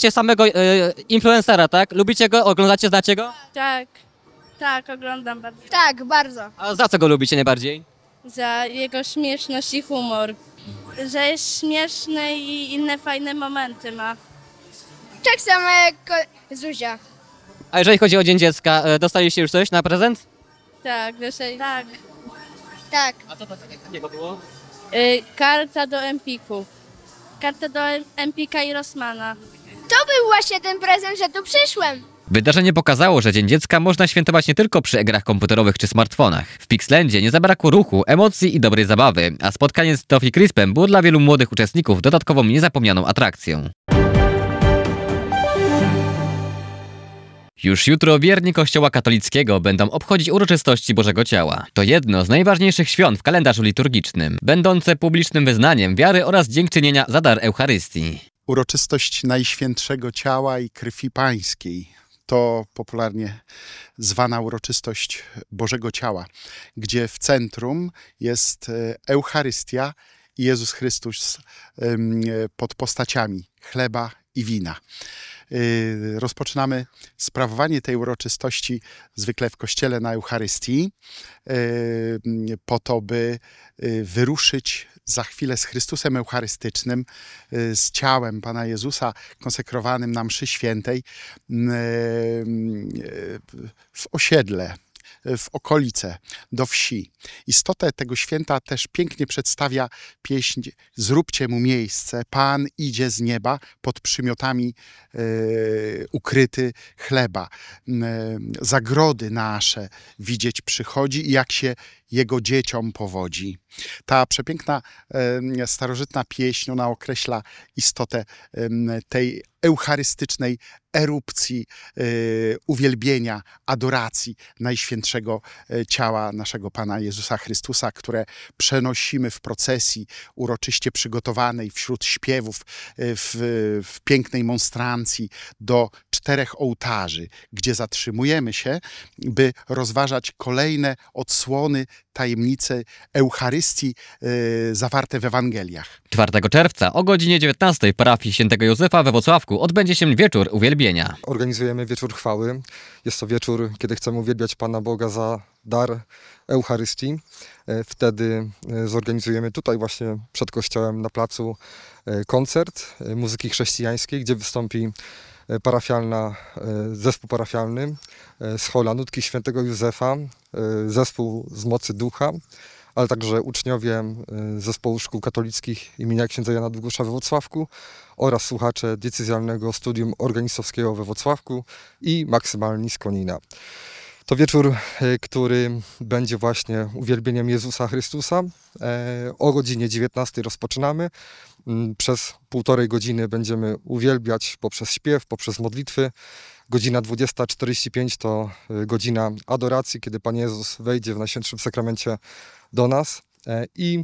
oglądacie samego influencera, tak? Lubicie go, oglądacie, znacie go? Tak, tak, oglądam bardzo. Tak, bardzo. A za co go lubicie najbardziej? Za jego śmieszność i humor. Że jest śmieszny i inne fajne momenty ma. Tak samo jak Zuzia. A jeżeli chodzi o Dzień Dziecka, dostaliście już coś na prezent? Tak, wiesz, tak. Tak. A co to takiego było? Karta do Empiku. Karta do Empika i Rossmana. To był właśnie ten prezent, że tu przyszłem. Wydarzenie pokazało, że Dzień Dziecka można świętować nie tylko przy grach komputerowych czy smartfonach. W Pixlandzie nie zabrakło ruchu, emocji i dobrej zabawy, a spotkanie z Toffee Crispem było dla wielu młodych uczestników dodatkową niezapomnianą atrakcją. Już jutro wierni Kościoła katolickiego będą obchodzić uroczystości Bożego Ciała. To jedno z najważniejszych świąt w kalendarzu liturgicznym, będące publicznym wyznaniem wiary oraz dziękczynienia za dar Eucharystii. Uroczystość Najświętszego Ciała i Krwi Pańskiej. To popularnie zwana uroczystość Bożego Ciała, gdzie w centrum jest Eucharystia i Jezus Chrystus pod postaciami chleba i wina. Rozpoczynamy sprawowanie tej uroczystości zwykle w kościele na Eucharystii, po to, by wyruszyć za chwilę z Chrystusem Eucharystycznym, z ciałem Pana Jezusa konsekrowanym na mszy świętej w osiedle, w okolice, do wsi. Istotę tego święta też pięknie przedstawia pieśń Zróbcie mu miejsce, Pan idzie z nieba, pod przymiotami ukryty chleba. Zagrody nasze widzieć przychodzi i jak się jego dzieciom powodzi. Ta przepiękna, starożytna pieśń, ona określa istotę tej eucharystycznej erupcji, uwielbienia, adoracji Najświętszego Ciała naszego Pana Jezusa Chrystusa, które przenosimy w procesji uroczyście przygotowanej wśród śpiewów, w pięknej monstrancji do 4 ołtarzy, gdzie zatrzymujemy się, by rozważać kolejne odsłony tajemnice Eucharystii zawarte w Ewangeliach. 4 czerwca o godzinie 19 w parafii Świętego Józefa we Włocławku odbędzie się wieczór uwielbienia. Organizujemy wieczór chwały. Jest to wieczór, kiedy chcemy uwielbiać Pana Boga za dar Eucharystii. Wtedy zorganizujemy tutaj właśnie przed kościołem na placu koncert muzyki chrześcijańskiej, gdzie wystąpi zespół parafialny z Hola Nutki Świętego Józefa, zespół z Mocy Ducha, ale także uczniowie zespołu szkół katolickich imienia księdza Jana Długosza we Włocławku oraz słuchacze diecezjalnego studium organistowskiego we Włocławku i maksymalni z Konina. To wieczór, który będzie właśnie uwielbieniem Jezusa Chrystusa. O godzinie 19 rozpoczynamy. Przez 1,5 godziny będziemy uwielbiać poprzez śpiew, poprzez modlitwy. Godzina 20:45 to godzina adoracji, kiedy Pan Jezus wejdzie w Najświętszym Sakramencie do nas. I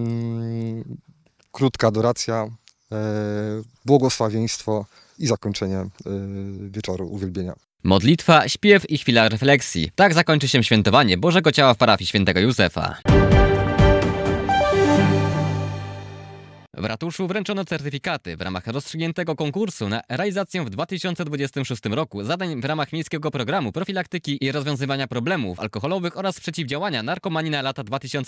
krótka adoracja, błogosławieństwo i zakończenie wieczoru uwielbienia. Modlitwa, śpiew i chwila refleksji. Tak zakończy się świętowanie Bożego Ciała w parafii Świętego Józefa. W ratuszu wręczono certyfikaty w ramach rozstrzygniętego konkursu na realizację w 2026 roku zadań w ramach miejskiego programu profilaktyki i rozwiązywania problemów alkoholowych oraz przeciwdziałania narkomanii na lata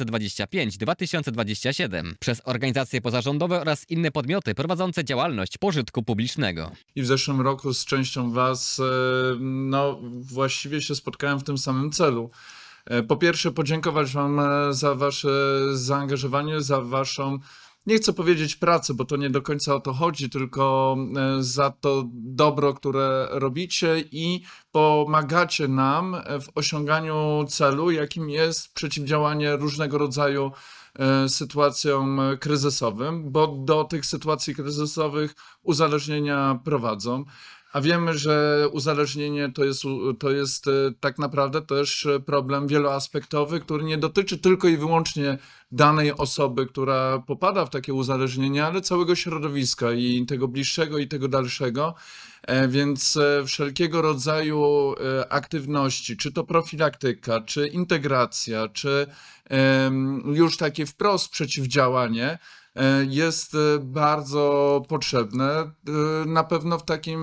2025-2027 przez organizacje pozarządowe oraz inne podmioty prowadzące działalność pożytku publicznego. I w zeszłym roku z częścią Was właściwie się spotkałem w tym samym celu. Po pierwsze podziękować Wam za Wasze zaangażowanie, za Waszą, nie chcę powiedzieć pracę, bo to nie do końca o to chodzi, tylko za to dobro, które robicie i pomagacie nam w osiąganiu celu, jakim jest przeciwdziałanie różnego rodzaju sytuacjom kryzysowym, bo do tych sytuacji kryzysowych uzależnienia prowadzą. A wiemy, że uzależnienie to jest tak naprawdę też problem wieloaspektowy, który nie dotyczy tylko i wyłącznie danej osoby, która popada w takie uzależnienie, ale całego środowiska i tego bliższego i tego dalszego. Więc wszelkiego rodzaju aktywności, czy to profilaktyka, czy integracja, czy już takie wprost przeciwdziałanie jest bardzo potrzebne. Na pewno w takim